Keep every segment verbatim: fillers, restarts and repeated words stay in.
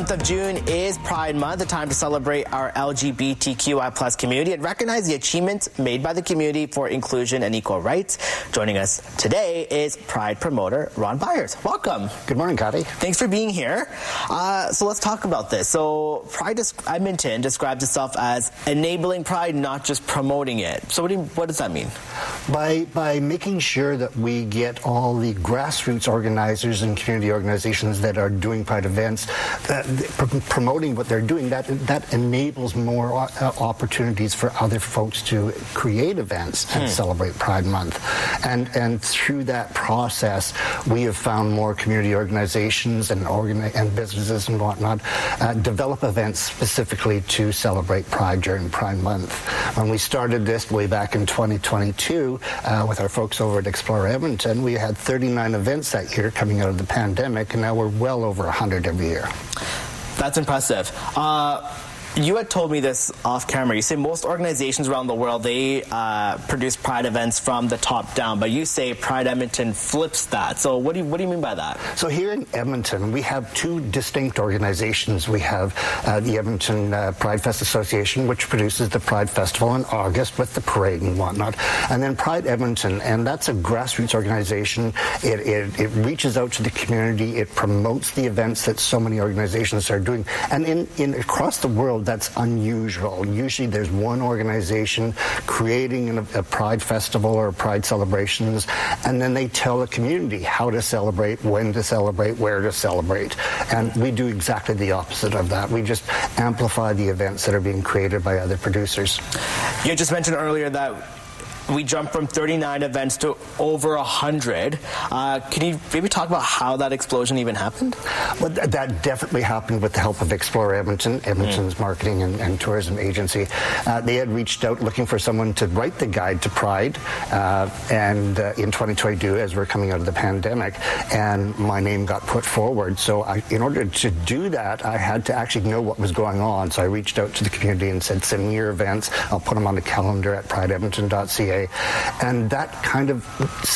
month of June is Pride Month, a time to celebrate our L G B T Q I plus community and recognize the achievements made by the community for inclusion and equal rights. Joining us today is Pride promoter Ron Byers. Welcome. Good morning, Kathy. Thanks for being here. Uh, so let's talk about this. So Pride Edmonton describes itself as enabling Pride, not just promoting it. So what, do you, what does that mean? By, by making sure that we get all the grassroots organizers and community organizations that are doing Pride events, uh, pr promoting what they're doing, that that enables more uh, opportunities for other folks to create events and hmm. celebrate Pride Month. And and through that process, we have found more community organizations and organi and businesses and whatnot uh, develop events specifically to celebrate Pride during Pride Month. When we started this way back in twenty twenty-two uh, with our folks over at Explore Edmonton, we had thirty-nine events that year coming out of the pandemic, and now we're well over one hundred every year. That's impressive. Uh, you had told me this off camera. You say most organizations around the world, they uh, produce Pride events from the top down, but you say Pride Edmonton flips that. So what do you, what do you mean by that? So here in Edmonton, we have two distinct organizations. We have uh, the Edmonton uh, Pride Fest Association, which produces the Pride Festival in August with the parade and whatnot, and then Pride Edmonton, and that's a grassroots organization. It, it, it reaches out to the community. It promotes the events that so many organizations are doing, and in, in across the world, that's unusual. Usually there's one organization creating a, a Pride Festival or Pride celebrations, and then they tell the community how to celebrate, when to celebrate, where to celebrate. And we do exactly the opposite of that. We just amplify the events that are being created by other producers. You just mentioned earlier that we jumped from thirty-nine events to over one hundred. Uh, can you maybe talk about how that explosion even happened? Well, th that definitely happened with the help of Explore Edmonton, Edmonton's mm. marketing and, and tourism agency. Uh, they had reached out looking for someone to write the guide to Pride, uh, and uh, in twenty twenty-two, as we're coming out of the pandemic, and my name got put forward. So I, in order to do that, I had to actually know what was going on. So I reached out to the community and said, send me your events. I'll put them on the calendar at pride edmonton dot c a. And that kind of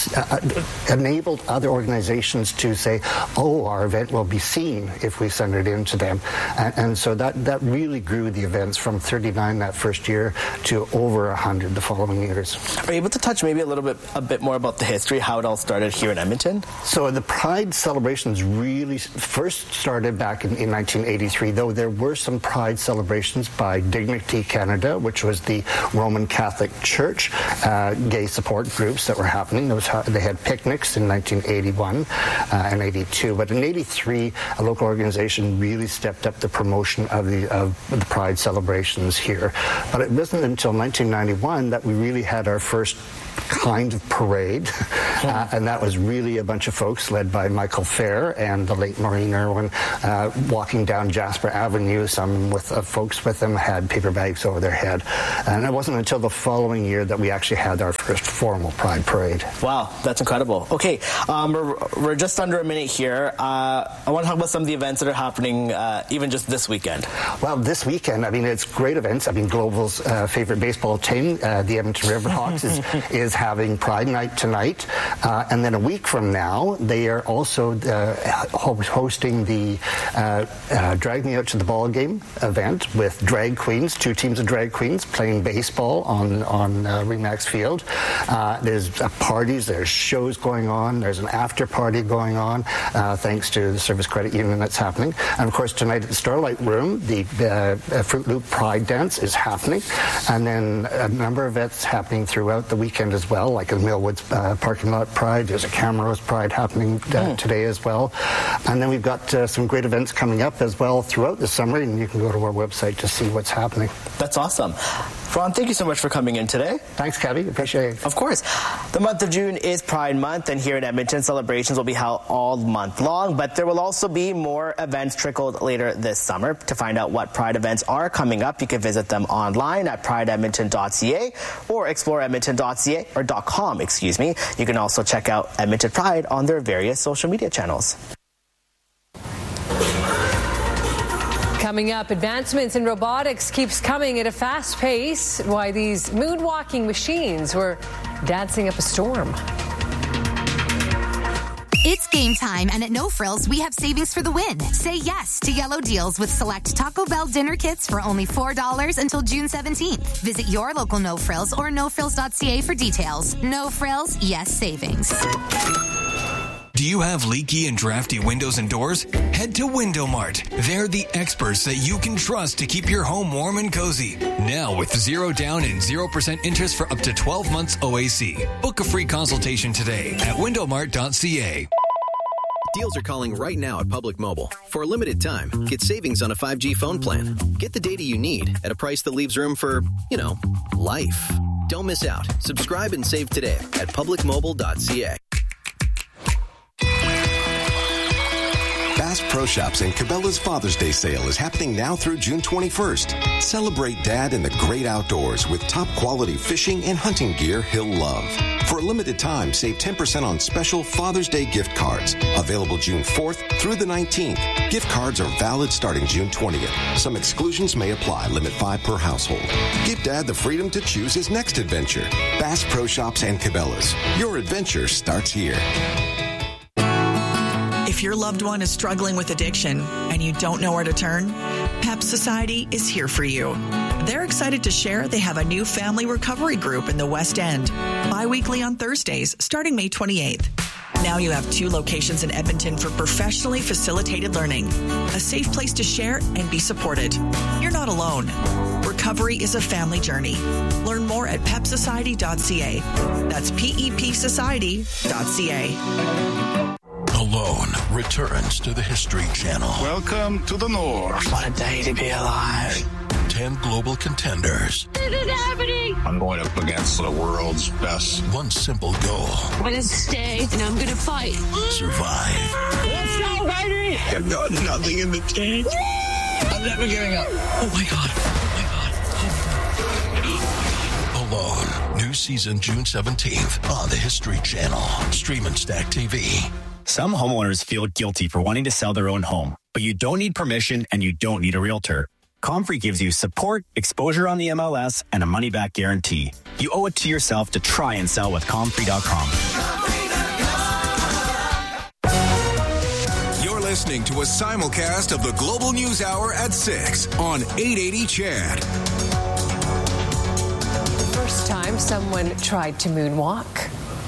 uh, enabled other organizations to say, oh, our event will be seen if we send it in to them. And, and so that, that really grew the events from thirty-nine that first year to over one hundred the following years. Are you able to touch maybe a little bit a bit more about the history, how it all started here in Edmonton? So the Pride celebrations really first started back in, in nineteen eighty-three, though there were some Pride celebrations by Dignity Canada, which was the Roman Catholic Church. Uh, gay support groups that were happening. Those, they had picnics in nineteen eighty-one uh, and eighty-two, but in eighty-three, a local organization really stepped up the promotion of the, of the Pride celebrations here. But it wasn't until nineteen ninety-one that we really had our first kind of parade, uh, and that was really a bunch of folks led by Michael Fair and the late Maureen Irwin uh, walking down Jasper Avenue. Some with uh, folks with them had paper bags over their head, and it wasn't until the following year that we actually had our first formal Pride parade. Wow, that's incredible. Okay, um, we're, we're just under a minute here. Uh, I want to talk about some of the events that are happening uh, even just this weekend. Well, this weekend, I mean, it's great events. I mean, Global's uh, favorite baseball team, uh, the Edmonton Riverhawks, is, is having Pride Night tonight, uh, and then a week from now, they are also uh, hosting the uh, uh, Drag Me Out to the Ball Game event with drag queens, two teams of drag queens playing baseball on, on uh, Remax Field. Uh, there's uh, parties, there's shows going on, there's an after party going on, uh, thanks to the Service Credit Union that's happening. And of course, tonight at the Starlight Room, the uh, Fruit Loop Pride Dance is happening, and then a number of events happening throughout the weekend as well, like a Millwoods uh, parking lot Pride. There's a Camrose Pride happening uh, mm. today as well. And then we've got uh, some great events coming up as well throughout the summer, and you can go to our website to see what's happening. That's awesome. Ron, thank you so much for coming in today. Thanks, Cabby. Appreciate it. Of course. The month of June is Pride Month, and here in Edmonton, celebrations will be held all month long, but there will also be more events trickled later this summer. To find out what Pride events are coming up, you can visit them online at pride edmonton dot c a or explore edmonton dot c a or .com, excuse me. You can also check out Edmonton Pride on their various social media channels. Coming up, advancements in robotics keeps coming at a fast pace. Why these moonwalking machines were dancing up a storm. It's game time, and at No Frills, we have savings for the win. Say yes to yellow deals with select Taco Bell dinner kits for only four dollars until June seventeenth. Visit your local No Frills or no frills dot c a for details. No Frills, yes savings. Do you have leaky and drafty windows and doors? Head to Window Mart. They're the experts that you can trust to keep your home warm and cozy. Now with zero down and zero percent interest for up to twelve months O A C. Book a free consultation today at window mart dot c a. Deals are calling right now at Public Mobile. For a limited time, get savings on a five G phone plan. Get the data you need at a price that leaves room for, you know, life. Don't miss out. Subscribe and save today at public mobile dot c a. Bass Pro Shops and Cabela's Father's Day sale is happening now through June twenty-first. Celebrate Dad in the great outdoors with top quality fishing and hunting gear he'll love. For a limited time, save ten percent on special Father's Day gift cards. Available June fourth through the nineteenth. Gift cards are valid starting June twentieth. Some exclusions may apply. Limit five per household. Give Dad the freedom to choose his next adventure. Bass Pro Shops and Cabela's. Your adventure starts here. If your loved one is struggling with addiction and you don't know where to turn, PEP Society is here for you. They're excited to share they have a new family recovery group in the West End, bi-weekly on Thursdays, starting May twenty-eighth. Now you have two locations in Edmonton for professionally facilitated learning, a safe place to share and be supported. You're not alone. Recovery is a family journey. Learn more at pep society dot c a. That's P E P society dot c a. Alone returns to the History Channel. Welcome to the North. What a day to be alive. Ten global contenders. This is happening. I'm going up against the world's best. One simple goal. I'm going to stay and I'm going to fight. Survive. Let's go, baby. I've got nothing in the tank. I'm never giving up. Oh, my God. Oh, my God. Alone. New season June seventeenth on the History Channel. Stream and Stack T V. Some homeowners feel guilty for wanting to sell their own home, but you don't need permission and you don't need a realtor. Comfrey gives you support, exposure on the M L S, and a money-back guarantee. You owe it to yourself to try and sell with Comfrey dot com. You're listening to a simulcast of the Global News Hour at six on eight eighty C H A D. First time someone tried to moonwalk.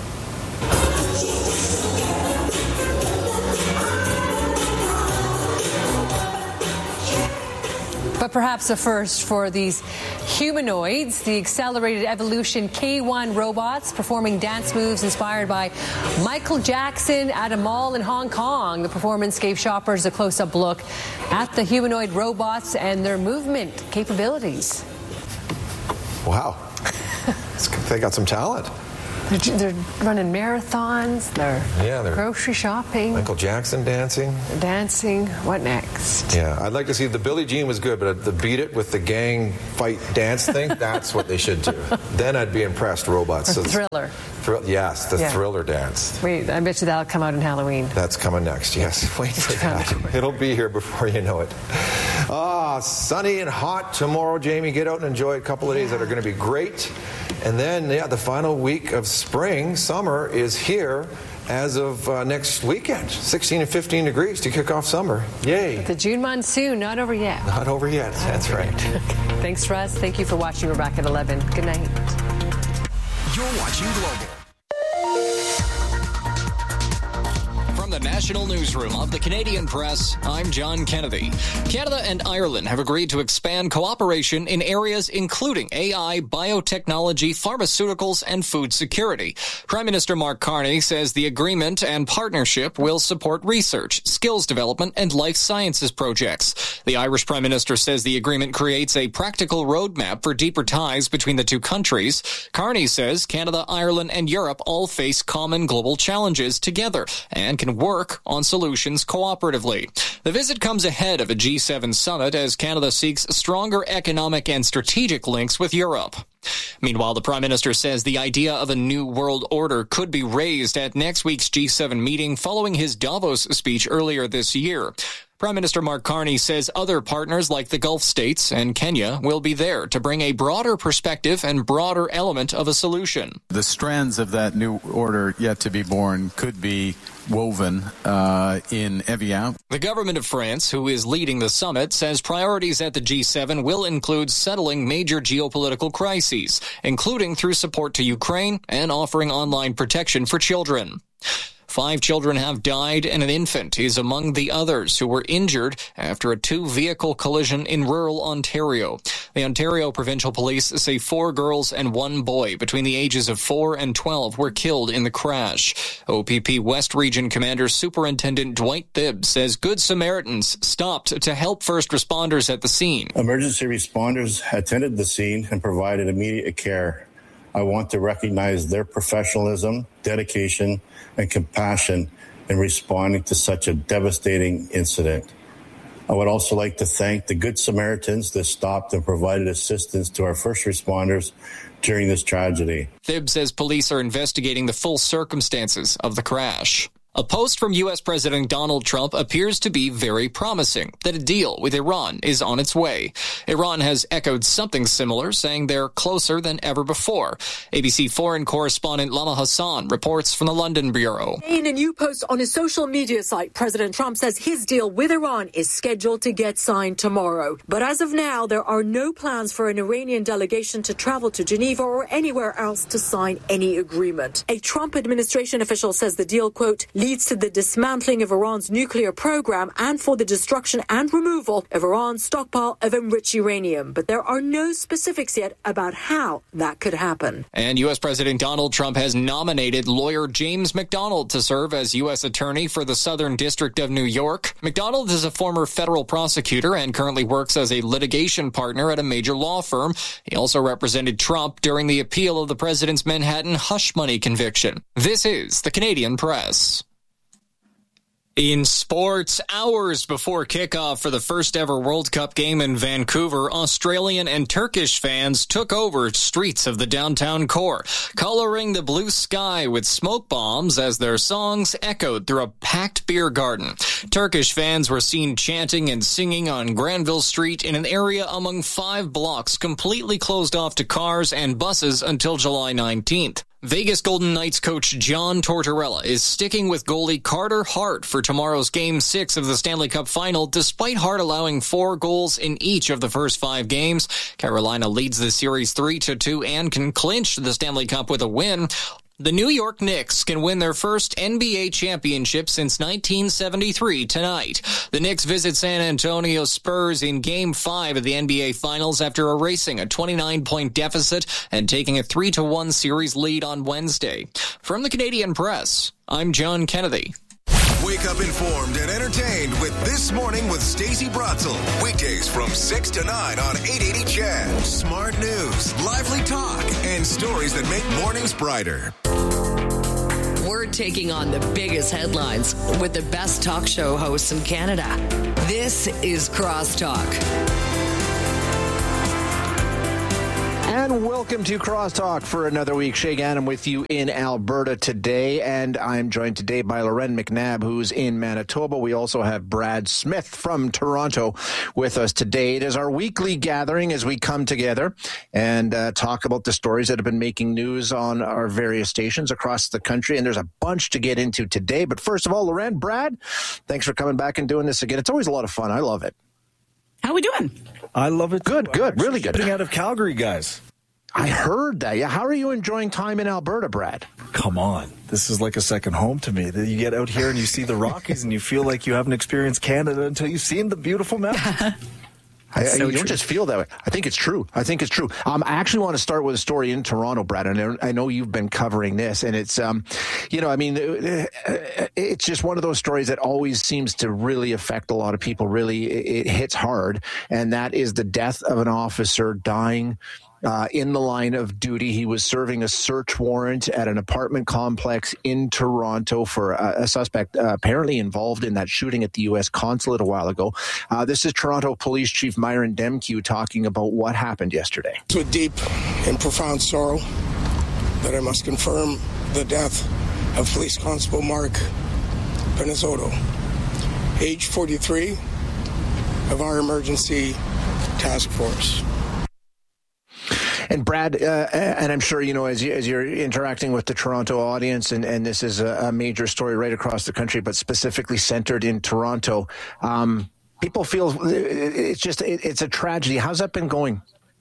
But perhaps a first for these humanoids, the accelerated evolution K one robots performing dance moves inspired by Michael Jackson at a mall in Hong Kong. The performance gave shoppers a close-up look at the humanoid robots and their movement capabilities. Wow. They got some talent. They're, they're running marathons. They're, yeah, they're grocery shopping. Michael Jackson dancing. Dancing. What next? Yeah, I'd like to see the Billie Jean was good, but the Beat It with the gang fight dance thing, that's what they should do. Then I'd be impressed, robots. Or so Thriller. Thr- yes, the yeah. Thriller dance. Wait, I bet you that'll come out in Halloween. That's coming next, yes. Wait for that. It'll be here before you know it. Ah, sunny and hot tomorrow, Jamie. Get out and enjoy a couple of days that are going to be great. And then, yeah, the final week of spring, summer, is here as of uh, next weekend. sixteen and fifteen degrees to kick off summer. Yay. But the June monsoon, not over yet. Not over yet. That's right. Thanks, Russ. Thank you for watching. We're back at eleven. Good night. You're watching Global. From the National Newsroom of the Canadian Press, I'm John Kennedy. Canada and Ireland have agreed to expand cooperation in areas including A I, biotechnology, pharmaceuticals, and food security. Prime Minister Mark Carney says the agreement and partnership will support research, skills development, and life sciences projects. The Irish Prime Minister says the agreement creates a practical roadmap for deeper ties between the two countries. Carney says Canada, Ireland, and Europe all face common global challenges together and can work on solutions cooperatively. The visit comes ahead of a G seven summit as Canada seeks stronger economic and strategic links with Europe. Meanwhile, the Prime Minister says the idea of a new world order could be raised at next week's G seven meeting following his Davos speech earlier this year. Prime Minister Mark Carney says other partners like the Gulf states and Kenya will be there to bring a broader perspective and broader element of a solution. The strands of that new order yet to be born could be woven uh, in Evian. The government of France, who is leading the summit, says priorities at the G seven will include settling major geopolitical crises, including through support to Ukraine and offering online protection for children. Five children have died, and an infant is among the others who were injured after a two-vehicle collision in rural Ontario. The Ontario Provincial Police say four girls and one boy between the ages of four and twelve were killed in the crash. O P P West Region Commander Superintendent Dwight Thibb says Good Samaritans stopped to help first responders at the scene. Emergency responders attended the scene and provided immediate care. I want to recognize their professionalism, dedication, and compassion in responding to such a devastating incident. I would also like to thank the Good Samaritans that stopped and provided assistance to our first responders during this tragedy. Thibb says police are investigating the full circumstances of the crash. A post from U S President Donald Trump appears to be very promising, that a deal with Iran is on its way. Iran has echoed something similar, saying they're closer than ever before. A B C foreign correspondent Lama Hassan reports from the London Bureau. In a new post on his social media site, President Trump says his deal with Iran is scheduled to get signed tomorrow. But as of now, there are no plans for an Iranian delegation to travel to Geneva or anywhere else to sign any agreement. A Trump administration official says the deal, quote, leads to the dismantling of Iran's nuclear program and for the destruction and removal of Iran's stockpile of enriched uranium. But there are no specifics yet about how that could happen. And U S President Donald Trump has nominated lawyer James McDonald to serve as U S Attorney for the Southern District of New York. McDonald is a former federal prosecutor and currently works as a litigation partner at a major law firm. He also represented Trump during the appeal of the president's Manhattan hush money conviction. This is the Canadian Press. In sports, hours before kickoff for the first ever World Cup game in Vancouver, Australian and Turkish fans took over streets of the downtown core, coloring the blue sky with smoke bombs as their songs echoed through a packed beer garden. Turkish fans were seen chanting and singing on Granville Street in an area among five blocks completely closed off to cars and buses until July nineteenth. Vegas Golden Knights coach John Tortorella is sticking with goalie Carter Hart for tomorrow's Game six of the Stanley Cup Final, despite Hart allowing four goals in each of the first five games. Carolina leads the series three to two and can clinch the Stanley Cup with a win. The New York Knicks can win their first N B A championship since nineteen seventy-three tonight. The Knicks visit San Antonio Spurs in Game five of the N B A Finals after erasing a twenty-nine point deficit and taking a three to one series lead on Wednesday. From the Canadian Press, I'm John Kennedy. Wake up informed and entertained with This Morning with Stacey Bratzel. Weekdays from six to nine on eight eighty C H E D. Smart news, lively talk, and stories that make mornings brighter. We're taking on the biggest headlines with the best talk show hosts in Canada. This is Crosstalk. And welcome to Crosstalk for another week. Shay Gannon with you in Alberta today, and I'm joined today by Loren McNabb, who's in Manitoba. We also have Brad Smith from Toronto with us today. It is our weekly gathering as we come together and uh, talk about the stories that have been making news on our various stations across the country, and there's a bunch to get into today. But first of all, Loren, Brad, thanks for coming back and doing this again. It's always a lot of fun. I love it. How are we doing? I love it. Good, too. good, really good. Getting out of Calgary, guys. I heard that. Yeah, how are you enjoying time in Alberta, Brad? Come on. This is like a second home to me. You get out here and you see the Rockies and you feel like you haven't experienced Canada until you've seen the beautiful mountains. I, so you don't just feel that way. I think it's true. I think it's true. Um, I actually want to start with a story in Toronto, Brad, and I know you've been covering this, and it's, um, you know, I mean, it's just one of those stories that always seems to really affect a lot of people. Really, it hits hard, and that is the death of an officer dying uh, in the line of duty. He was serving a search warrant at an apartment complex in Toronto for a, a suspect uh, apparently involved in that shooting at the U S consulate a while ago. Uh, this is Toronto Police Chief Myron Demkew talking about what happened yesterday. It's with deep and profound sorrow that I must confirm the death of Police Constable Mark Penizzotto, age forty-three, of our emergency task force. And Brad, uh, and I'm sure, you know, as, you, as you're interacting with the Toronto audience, and, and this is a, a major story right across the country, but specifically centered in Toronto, um, people feel it's just, it, it's a tragedy. How's that been going?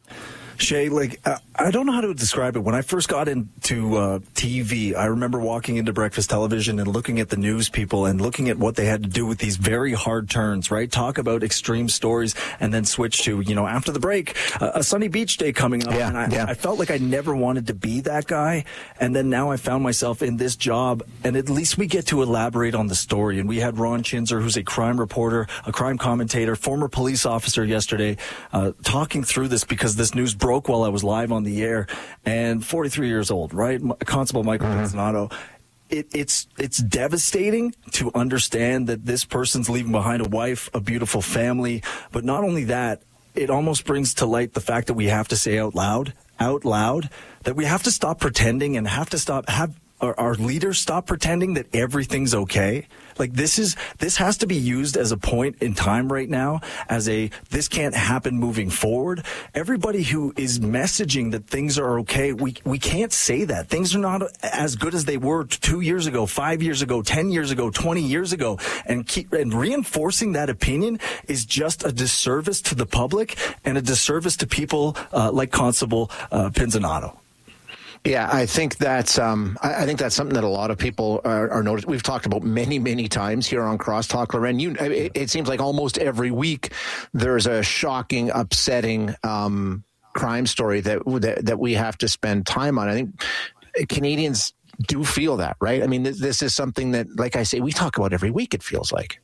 Shay, like, uh, I don't know how to describe it. When I first got into uh, T V, I remember walking into breakfast television and looking at the news people and looking at what they had to do with these very hard turns, right? Talk about extreme stories and then switch to, you know, after the break, uh, a sunny beach day coming up. Yeah, and I, yeah. I felt like I never wanted to be that guy. And then now I found myself in this job, and at least we get to elaborate on the story. And we had Ron Chinzer, who's a crime reporter, a crime commentator, former police officer yesterday, uh, talking through this because this news broke while I was live on the air, and forty-three years old, right? Constable Michael mm-hmm. Penizzotto. It, it's it's devastating to understand that this person's leaving behind a wife, a beautiful family, but not only that, it almost brings to light the fact that we have to say out loud, out loud, that we have to stop pretending and have to stop have our, our leaders stop pretending that everything's okay. Like this is this has to be used as a point in time right now, as a this can't happen moving forward. Everybody who is messaging that things are okay, we we can't say that. Things are not as good as they were two years ago, five years ago, ten years ago, twenty years ago, and keep and reinforcing that opinion is just a disservice to the public and a disservice to people uh, like Constable uh, Penizzotto. Yeah, I think that's um, I, I think that's something that a lot of people are, are noticing. We've talked about many, many times here on Crosstalk, Loren. You, it, it seems like almost every week there's a shocking, upsetting um, crime story that, that that we have to spend time on. I think Canadians do feel that, right? I mean, this, this is something that, like I say, we talk about every week. It feels like.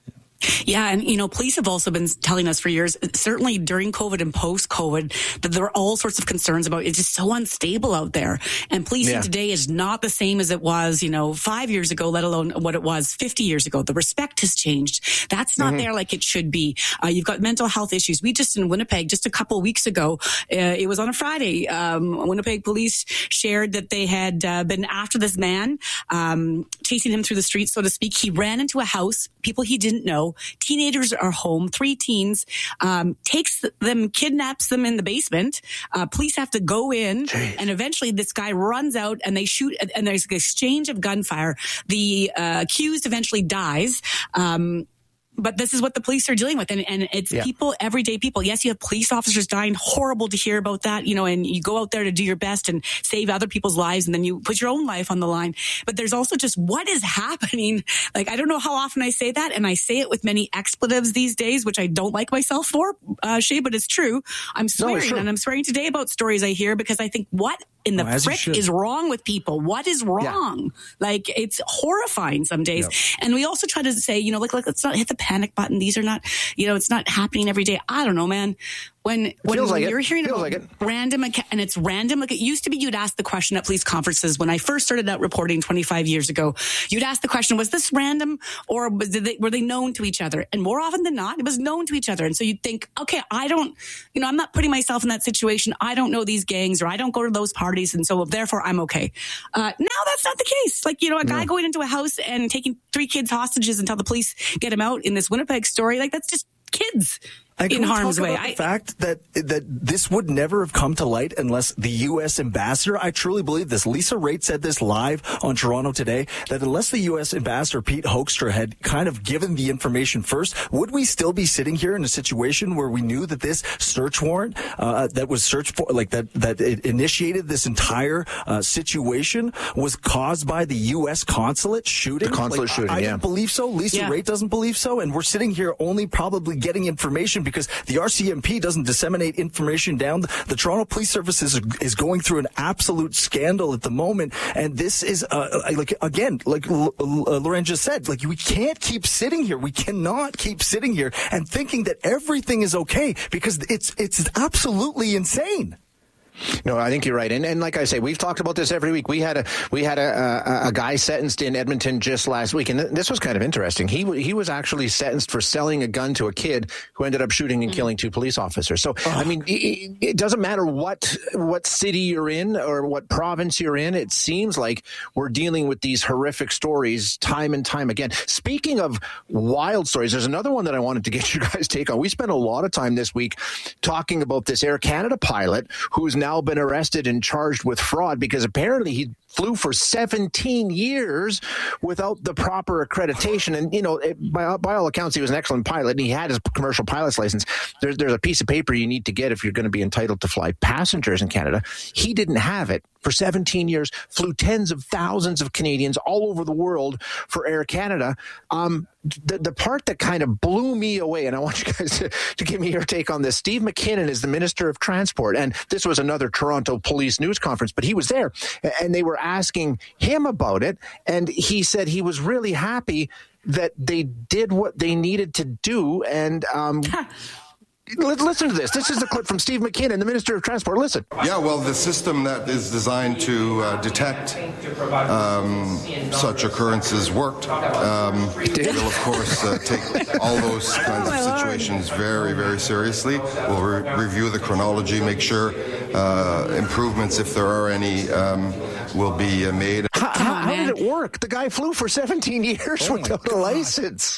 Yeah, and, you know, police have also been telling us for years, certainly during COVID and post-COVID, that there are all sorts of concerns about it's just so unstable out there. And policing yeah. today is not the same as it was, you know, five years ago, let alone what it was fifty years ago. The respect has changed. That's not mm-hmm. there like it should be. Uh, you've got mental health issues. We just in Winnipeg, just a couple of weeks ago, uh, it was on a Friday, um, Winnipeg police shared that they had uh, been after this man, um, chasing him through the streets, so to speak. He ran into a house, people he didn't know. Teenagers are home, three teens, um, takes them, kidnaps them in the basement. Uh, police have to go in, Jeez. and eventually this guy runs out and they shoot, and there's an exchange of gunfire. The uh, accused eventually dies. Um, But this is what the police are dealing with. And, and it's yeah. people, everyday people. Yes, you have police officers dying. Horrible to hear about that, you know, and you go out there to do your best and save other people's lives. And then you put your own life on the line. But there's also just what is happening. Like, I don't know how often I say that. And I say it with many expletives these days, which I don't like myself for, uh, Shay, but it's true. I'm swearing no, and I'm swearing today about stories I hear because I think what in the oh, frick is wrong with people? What is wrong? Yeah. Like, it's horrifying some days. Yep. And we also try to say, you know, like, like, let's not hit the panic button. These are not, you know, it's not happening every day. I don't know, man. When, when, when like you're it. hearing about like random, and it's random, like it used to be, you'd ask the question at police conferences. When I first started out reporting twenty-five years ago, you'd ask the question, was this random or was they, were they known to each other? And more often than not, it was known to each other. And so you'd think, okay, I don't, you know, I'm not putting myself in that situation. I don't know these gangs or I don't go to those parties. And so therefore I'm okay. Uh, now that's not the case. Like, you know, a guy no. going into a house and taking three kids hostages until the police get him out in this Winnipeg story, like that's just kids. I in harm's way. The I, fact that that this would never have come to light unless the U S ambassador, I truly believe this. Lisa Raitt said this live on Toronto Today, that unless the U S ambassador Pete Hoekstra had kind of given the information first, would we still be sitting here in a situation where we knew that this search warrant uh, that was searched for, like that that it initiated this entire uh, situation was caused by the U S consulate shooting? The consulate like, shooting, I, I yeah. don't believe so. Lisa yeah. Raitt doesn't believe so, and we're sitting here only probably getting information because the R C M P doesn't disseminate information down. The, the Toronto Police Service is, is going through an absolute scandal at the moment. And this is, uh, like, again, like L- L- Loren just said, like, we can't keep sitting here. We cannot keep sitting here and thinking that everything is okay because it's, it's absolutely insane. No, I think you're right. And and like I say, we've talked about this every week. We had a we had a, a, a guy sentenced in Edmonton just last week, and th- this was kind of interesting. He w- he was actually sentenced for selling a gun to a kid who ended up shooting and killing two police officers. So, oh. I mean, it, it doesn't matter what what city you're in or what province you're in. It seems like we're dealing with these horrific stories time and time again. Speaking of wild stories, there's another one that I wanted to get you guys' take on. We spent a lot of time this week talking about this Air Canada pilot who's now been arrested and charged with fraud because apparently he flew for seventeen years without the proper accreditation. And, you know, it, by, by all accounts, he was an excellent pilot and he had his commercial pilot's license. There's, there's a piece of paper you need to get if you're going to be entitled to fly passengers in Canada. He didn't have it for seventeen years, flew tens of thousands of Canadians all over the world for Air Canada. Um, the, the part that kind of blew me away, and I want you guys to, to give me your take on this. Steve McKinnon is the Minister of Transport, and this was another Toronto police news conference, but he was there, and they were asking him about it, and he said he was really happy that they did what they needed to do, and um, listen to this. This is a clip from Steve McKinnon, the Minister of Transport. Listen. Yeah, well, the system that is designed to uh, detect um, such occurrences worked. Um, we'll, of course, uh, take all those kinds of situations very, very seriously. We'll re- review the chronology, make sure uh, improvements, if there are any, um, will be uh, made. How, how, how did it work? The guy flew for seventeen years oh without a license.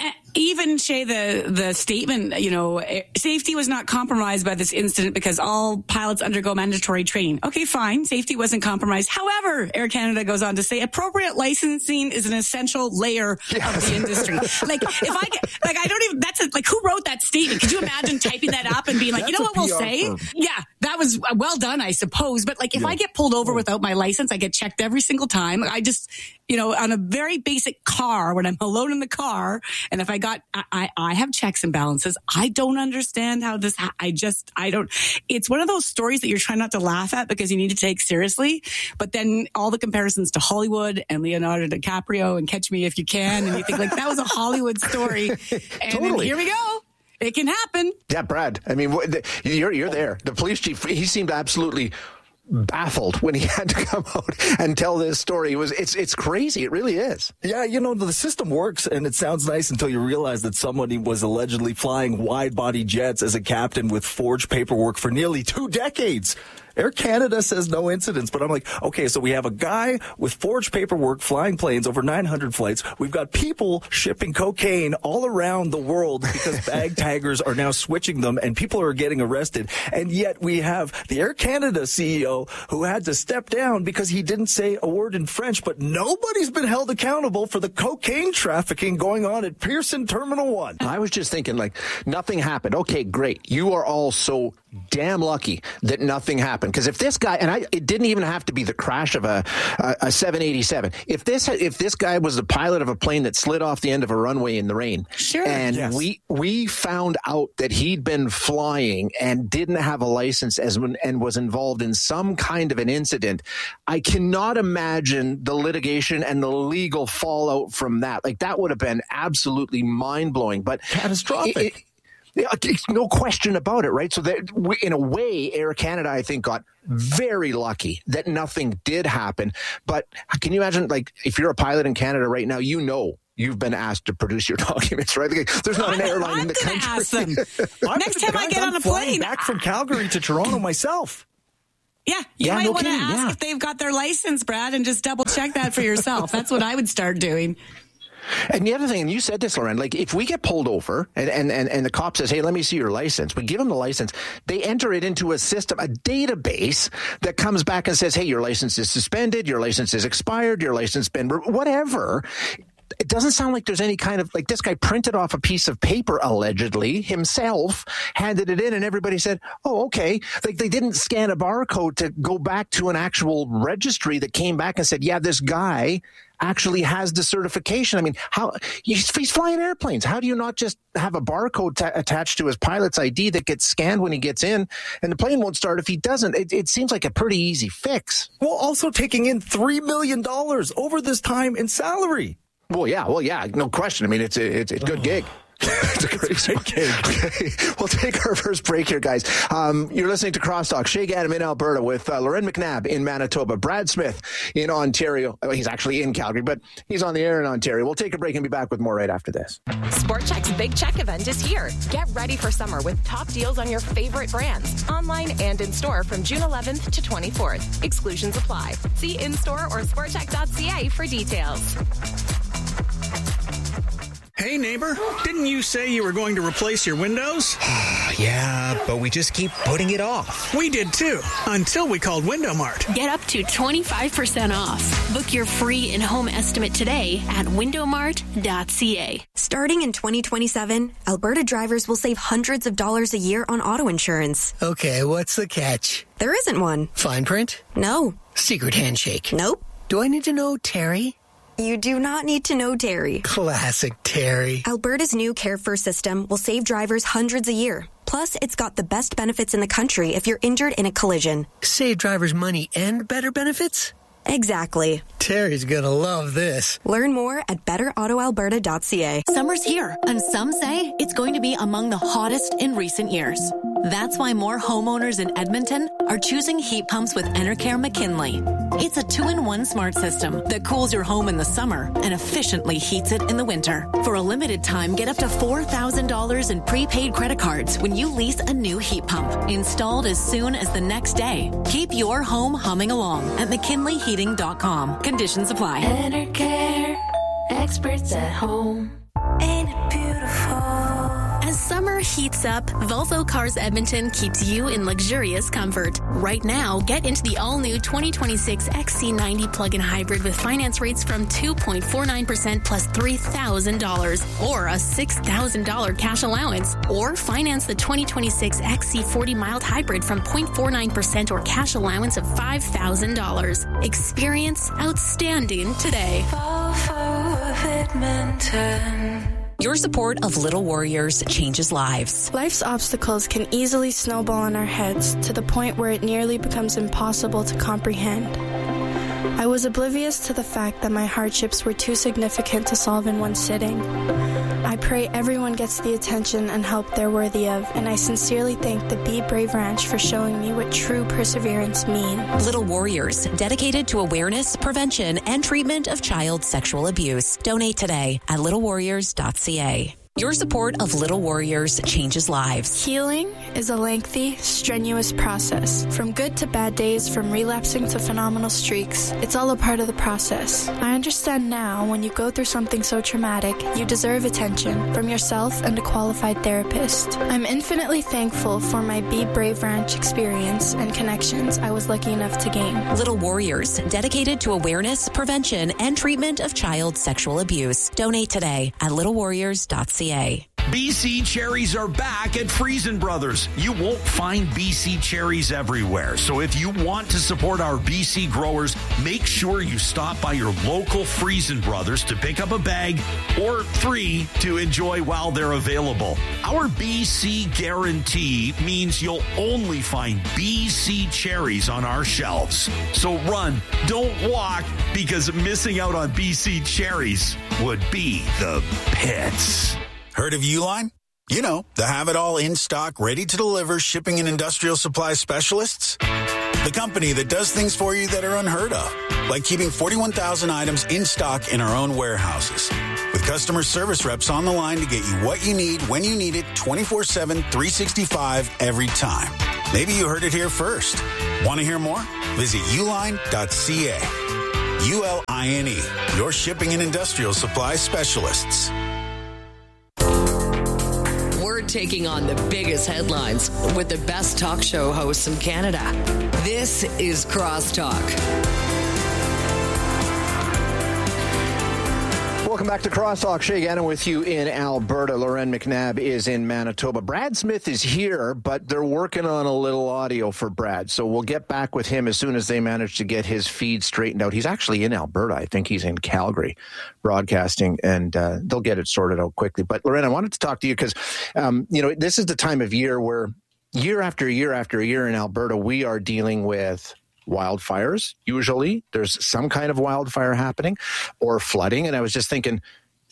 Even, Shay, the, the statement, you know, safety was not compromised by this incident because all pilots undergo mandatory training. Okay, fine. Safety wasn't compromised. However, Air Canada goes on to say appropriate licensing is an essential layer yes. of the industry. Like, if I get, like, I don't even, that's a, like, who wrote that statement? Could you imagine typing that up and being like, that's you know what we'll say? Firm. Yeah, that was well done, I suppose. But, like, if yeah. I get pulled over without my license, I get checked every single time. I just, you know, on a very basic car, when I'm alone in the car, and if I got, I, I have checks and balances. I don't understand how this, I just, I don't, it's one of those stories that you're trying not to laugh at because you need to take seriously. But then all the comparisons to Hollywood and Leonardo DiCaprio and Catch Me If You Can. And you think like that was a Hollywood story. And totally. Then here we go. It can happen. Yeah, Brad. I mean, you're, you're there. The police chief, he seemed absolutely baffled when he had to come out and tell this story. It was it's it's crazy. It really is. Yeah, you know, the system works and it sounds nice until you realize that somebody was allegedly flying wide-body jets as a captain with forged paperwork for nearly two decades. Air Canada says no incidents, but I'm like, okay, so we have a guy with forged paperwork flying planes over nine hundred flights. We've got people shipping cocaine all around the world because bag taggers are now switching them and people are getting arrested. And yet we have the Air Canada C E O who had to step down because he didn't say a word in French, but nobody's been held accountable for the cocaine trafficking going on at Pearson Terminal one. I was just thinking, like, nothing happened. Okay, great. You are all so damn lucky that nothing happened. Because if this guy, and I, it didn't even have to be the crash of a, a, a seven eighty-seven. If this, if this guy was the pilot of a plane that slid off the end of a runway in the rain, sure, and yes. we we found out that he'd been flying and didn't have a license as and was involved in some kind of an incident, I cannot imagine the litigation and the legal fallout from that. Like that would have been absolutely mind blowing, but catastrophic. It, it, Yeah, no question about it, right? So that in a way, Air Canada, I think, got very lucky that nothing did happen. But can you imagine, like, if you're a pilot in Canada right now, you know you've been asked to produce your documents, right? There's not an airline I'm in the country. Ask them. Next time I get on a plane, back from Calgary to Toronto myself. Yeah, you yeah, might no want to ask yeah. if they've got their license, Brad, and just double check that for yourself. That's what I would start doing. And the other thing, and you said this, Lauren, like if we get pulled over and, and, and, and the cop says, hey, let me see your license, we give them the license, they enter it into a system, a database that comes back and says, hey, your license is suspended, your license is expired, your license been, whatever. It doesn't sound like there's any kind of, like this guy printed off a piece of paper, allegedly, himself, handed it in, and everybody said, oh, okay. Like they didn't scan a barcode to go back to an actual registry that came back and said, yeah, this guy actually has the certification. I mean, how he's, he's flying airplanes. How do you not just have a barcode t- attached to his pilot's I D that gets scanned when he gets in, and the plane won't start if he doesn't? It, it seems like a pretty easy fix. Well, also taking in three million dollars over this time in salary. Well, yeah, well, yeah, no question. I mean, it's a, it's a good gig. It's a great, it's a great gig. Okay. We'll take our first break here, guys. Um, you're listening to Crosstalk. Shay Gaddam in Alberta with uh, Loren McNabb in Manitoba. Brad Smith in Ontario. Well, he's actually in Calgary, but he's on the air in Ontario. We'll take a break and be back with more right after this. Sport Chek's Big Check event is here. Get ready for summer with top deals on your favorite brands, online and in store from June eleventh to twenty-fourth. Exclusions apply. See in-store or sport chek dot c a for details. Hey, neighbor, didn't you say you were going to replace your windows? Yeah, but we just keep putting it off. We did too, until we called Window Mart. Get up to twenty-five percent off. Book your free in-home estimate today at window mart dot c a. Starting in twenty twenty-seven, Alberta drivers will save hundreds of dollars a year on auto insurance. Okay, what's the catch? There isn't one. Fine print? No. Secret handshake? Nope. Do I need to know Terry? You do not need to know Terry. Classic Terry. Alberta's new Care First system will save drivers hundreds a year. Plus, it's got the best benefits in the country if you're injured in a collision. Save drivers money and better benefits? Exactly. Terry's gonna love this. Learn more at better auto alberta dot c a. Summer's here, and some say it's going to be among the hottest in recent years. That's why more homeowners in Edmonton are choosing heat pumps with Enercare McKinley. It's a two-in-one smart system that cools your home in the summer and efficiently heats it in the winter. For a limited time, get up to four thousand dollars in prepaid credit cards when you lease a new heat pump, installed as soon as the next day. Keep your home humming along at mckinley heating dot com. Conditions apply. Enercare, experts at home. Ain't it beautiful? As summer heats up, Volvo Cars Edmonton keeps you in luxurious comfort. Right now, get into the all-new twenty twenty-six X C ninety plug-in hybrid with finance rates from two point four nine percent plus three thousand dollars or a six thousand dollars cash allowance. Or finance the twenty twenty-six X C forty mild hybrid from zero point four nine percent or cash allowance of five thousand dollars. Experience outstanding today. Volvo of Edmonton. Your support of Little Warriors changes lives. Life's obstacles can easily snowball in our heads to the point where it nearly becomes impossible to comprehend. I was oblivious to the fact that my hardships were too significant to solve in one sitting. I pray everyone gets the attention and help they're worthy of, and I sincerely thank the Be Brave Ranch for showing me what true perseverance means. Little Warriors, dedicated to awareness, prevention, and treatment of child sexual abuse. Donate today at little warriors dot c a. Your support of Little Warriors changes lives. Healing is a lengthy, strenuous process. From good to bad days, from relapsing to phenomenal streaks, it's all a part of the process. I understand now when you go through something so traumatic, you deserve attention from yourself and a qualified therapist. I'm infinitely thankful for my Be Brave Ranch experience and connections I was lucky enough to gain. Little Warriors, dedicated to awareness, prevention, and treatment of child sexual abuse. Donate today at little warriors dot c a. B C cherries are back at Friesen Brothers. You won't find B C cherries everywhere. So if you want to support our B C growers, make sure you stop by your local Friesen Brothers to pick up a bag or three to enjoy while they're available. Our B C guarantee means you'll only find B C cherries on our shelves. So run, don't walk, because missing out on B C cherries would be the pits. Heard of Uline? You know, the have-it-all in-stock, ready-to-deliver shipping and industrial supply specialists. The company that does things for you that are unheard of, like keeping forty-one thousand items in stock in our own warehouses. With customer service reps on the line to get you what you need, when you need it, twenty-four seven, three sixty-five, every time. Maybe you heard it here first. Want to hear more? Visit uline dot c a. U L I N E, your shipping and industrial supply specialists. We're taking on the biggest headlines with the best talk show hosts in Canada. This is Crosstalk. Welcome back to Crosstalk. Shay Gaddam with you in Alberta. Loren McNabb is in Manitoba. Brad Smith is here, but they're working on a little audio for Brad. So we'll get back with him as soon as they manage to get his feed straightened out. He's actually in Alberta. I think he's in Calgary broadcasting, and uh, they'll get it sorted out quickly. But Loren, I wanted to talk to you because, um, you know, this is the time of year where year after year after year in Alberta, we are dealing with wildfires. Usually there's some kind of wildfire happening or flooding. And I was just thinking,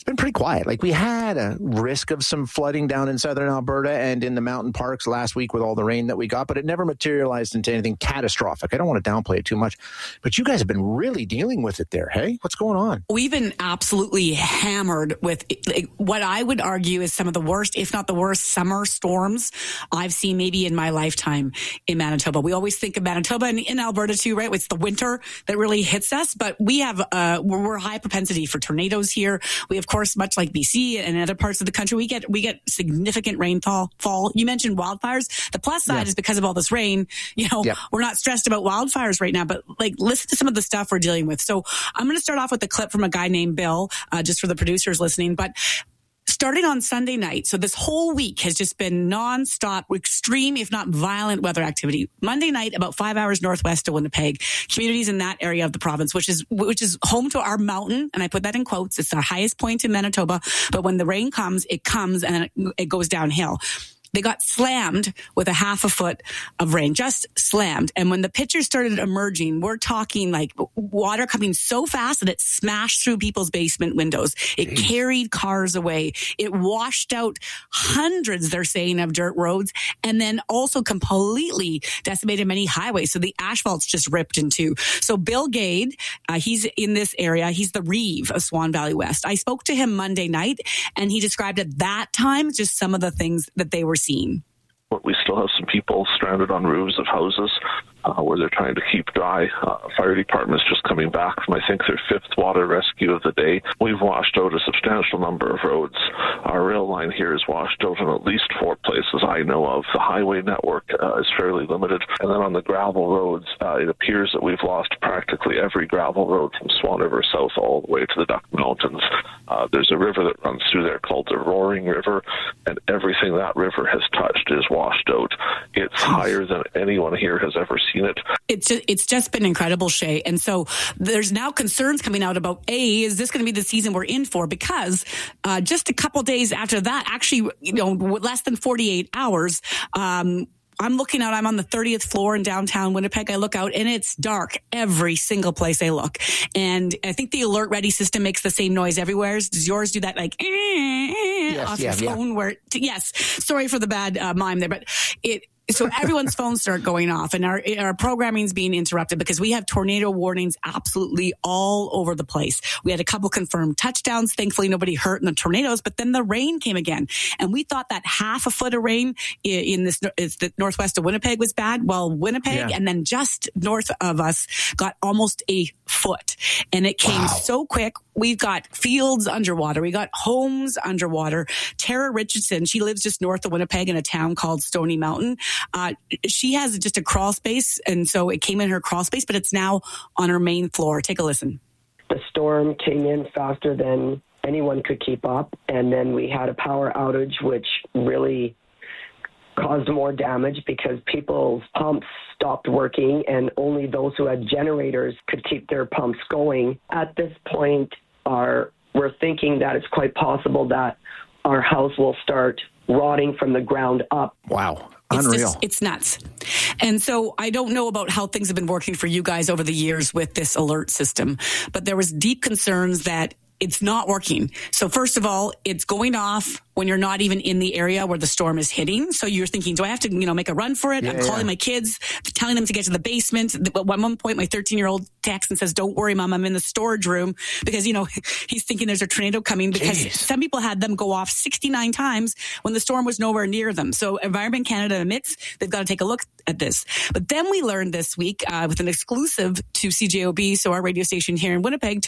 been pretty quiet. Like we had a risk of some flooding down in southern Alberta and in the mountain parks last week with all the rain that we got, but it never materialized into anything catastrophic. I don't want to downplay it too much, but you guys have been really dealing with it there. Hey, what's going on? We've been absolutely hammered with like, what I would argue is some of the worst, if not the worst, summer storms I've seen maybe in my lifetime in Manitoba. We always think of Manitoba and in Alberta too, right? It's the winter that really hits us, but we have, uh, we're, we're high propensity for tornadoes here. We, of course, much like B C and other parts of the country, we get we get significant rainfall. Fall. You mentioned wildfires. The plus side yeah. is because of all this rain, you know, yep. we're not stressed about wildfires right now, but like listen to some of the stuff we're dealing with. So I'm going to start off with a clip from a guy named Bill, uh, just for the producers listening, but starting on Sunday night, so this whole week has just been nonstop, extreme, if not violent weather activity. Monday night, about five hours northwest of Winnipeg, communities in that area of the province, which is which is home to our mountain, and I put that in quotes. It's the highest point in Manitoba, but when the rain comes, it comes and it, it goes downhill. They got slammed with a half a foot of rain, just slammed. And when the pictures started emerging, we're talking like water coming so fast that it smashed through people's basement windows. It Jeez. carried cars away. It washed out hundreds, they're saying, of dirt roads, and then also completely decimated many highways. So the asphalt's just ripped in two. So Bill Gade, uh, he's in this area. He's the Reeve of Swan Valley West. I spoke to him Monday night, and he described at that time just some of the things that they were seen. We still have some people stranded on roofs of houses uh, where they're trying to keep dry. Uh, fire department's just coming back from, I think, their fifth water rescue of the day. We've washed out a substantial number of roads. Our rail line here is washed out in at least four places I know of. The highway network uh, is fairly limited. And then on the gravel roads, uh, it appears that we've lost practically every gravel road from Swan River South all the way to the Duck Mountains. Uh, there's a river that runs through there called the Roaring River, and everything that river has touched is washed out. It's higher than anyone here has ever seen it. It's just, it's just been incredible, Shay. And so there's now concerns coming out about, A, is this going to be the season we're in for? Because uh, just a couple days after that, actually, you know, less than forty-eight hours, um, I'm looking out, I'm on the thirtieth floor in downtown Winnipeg. I look out and it's dark every single place I look. And I think the Alert Ready system makes the same noise everywhere. Does yours do that like eh, eh, yes, off yeah, your phone? Yeah. Where it, yes, sorry for the bad uh, mime there, but it, so everyone's phones start going off and our our programming is being interrupted because we have tornado warnings absolutely all over the place. We had a couple confirmed touchdowns. Thankfully, nobody hurt in the tornadoes, but then the rain came again. And we thought that half a foot of rain in this is the northwest of Winnipeg was bad. Well, Winnipeg yeah. and then just north of us got almost a foot. And it came wow. so quick. We've got fields underwater. We got homes underwater. Tara Richardson, she lives just north of Winnipeg in a town called Stony Mountain. Uh, she has just a crawl space, and so it came in her crawl space, but it's now on her main floor. Take a listen. The storm came in faster than anyone could keep up, and then we had a power outage, which really caused more damage because people's pumps stopped working, and only those who had generators could keep their pumps going. At this point, our, we're thinking that it's quite possible that our house will start rotting from the ground up. Wow. It's Unreal. Just, it's nuts. And so I don't know about how things have been working for you guys over the years with this alert system, but there was deep concerns that it's not working. So first of all, it's going off when you're not even in the area where the storm is hitting. So you're thinking, do I have to, you know, make a run for it? Yeah, I'm calling yeah. my kids, telling them to get to the basement. At one point, my thirteen-year-old texts and says, don't worry, Mom, I'm in the storage room because, you know, he's thinking there's a tornado coming because Jeez. some people had them go off sixty-nine times when the storm was nowhere near them. So Environment Canada admits they've got to take a look at this. But then we learned this week uh, with an exclusive to C J O B, so our radio station here in Winnipeg, to